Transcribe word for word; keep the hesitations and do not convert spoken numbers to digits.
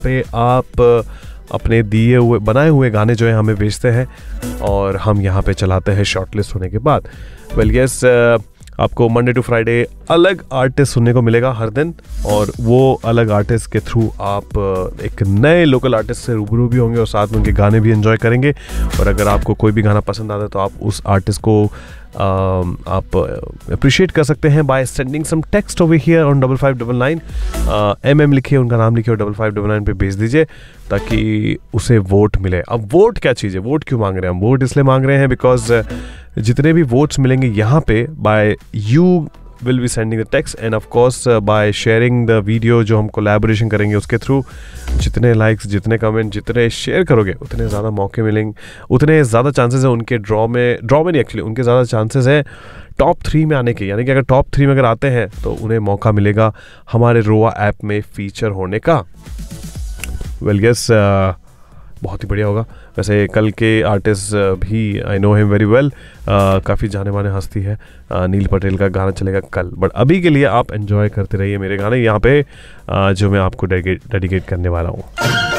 पे आप अपने दिए हुए बनाए हुए गाने जो है हमें भेजते हैं और हम यहाँ पे चलाते हैं शॉर्टलिस्ट होने के बाद। वेल यस, आपको मंडे टू फ्राइडे अलग आर्टिस्ट सुनने को मिलेगा हर दिन, और वो अलग आर्टिस्ट के थ्रू आप एक नए लोकल आर्टिस्ट से रूबरू भी होंगे और साथ में उनके गाने भी एंजॉय करेंगे। और अगर आपको कोई भी गाना पसंद आता है तो आप उस आर्टिस्ट को Uh, आप अप्रिशिएट कर सकते हैं by sending some text over here on double five double nine. M M लिखिए, उनका नाम लिखिए और डबल फाइव डबल नाइन पे भेज दीजिए ताकि उसे वोट मिले। अब वोट क्या चीज़ है, वोट क्यों मांग रहे हैं हम? वोट इसलिए मांग रहे हैं बिकॉज जितने भी वोट्स मिलेंगे यहाँ पे bye you will be sending the text end of course by sharing the video जो हम कोलैबोरेशन करेंगे उसके थ्रू, जितने लाइक्स, जितने कमेंट, जितने शेयर करोगे उतने ज़्यादा मौके मिलेंगे, उतने ज़्यादा चांसेस हैं उनके ड्रॉ में ड्रॉ में नहीं एक्चुअली उनके ज़्यादा चांसेस हैं टॉप थ्री में आने के। यानी कि अगर टॉप थ्री में अगर आते हैं तो उन्हें मौका मिलेगा हमारे रोआ ऐप में फीचर होने का। वेल यस, बहुत ही बढ़िया होगा। वैसे कल के आर्टिस्ट भी I know him very well, काफ़ी जाने माने हस्ती है, uh, नील पटेल का गाना चलेगा कल। बट अभी के लिए आप एंजॉय करते रहिए मेरे गाने यहाँ पे uh, जो मैं आपको डेडिकेट करने वाला हूँ।